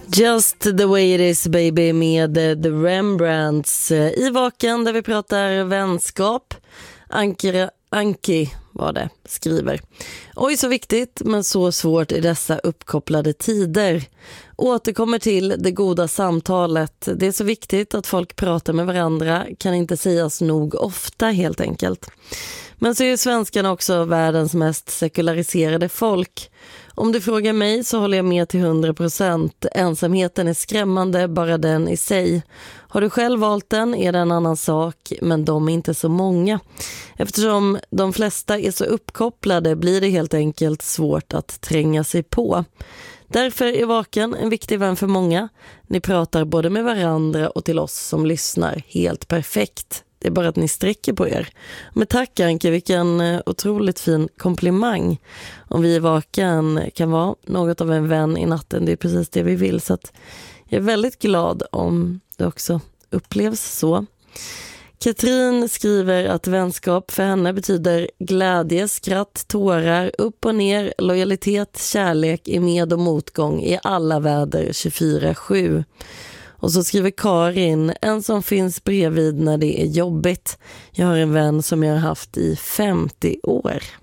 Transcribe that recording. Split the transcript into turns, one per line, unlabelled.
Just the way it is baby med The Rembrandts i Vaken där vi pratar vänskap. Anki var det, skriver. Oj, så viktigt men så svårt i dessa uppkopplade tider. Återkommer till det goda samtalet. Det är så viktigt att folk pratar med varandra, kan inte sägas nog ofta helt enkelt. Men så är svenskarna också världens mest sekulariserade folk. Om du frågar mig så håller jag med till 100%. Ensamheten är skrämmande, bara den i sig. Har du själv valt den är det en annan sak, men de är inte så många. Eftersom de flesta är så uppkopplade blir det helt enkelt svårt att tränga sig på. Därför är Vaken en viktig vän för många. Ni pratar både med varandra och till oss som lyssnar. Helt perfekt. Det är bara att ni sträcker på er. Men tack Anke, vilken otroligt fin komplimang. Om vi i Vaken kan vara något av en vän i natten, det är precis det vi vill. Så att jag är väldigt glad om det också upplevs så. Katrin skriver att vänskap för henne betyder glädje, skratt, tårar, upp och ner, lojalitet, kärlek i med- och motgång i alla väder 24/7. Och så skriver Karin, en som finns bredvid när det är jobbigt. Jag har en vän som jag har haft i 50 år.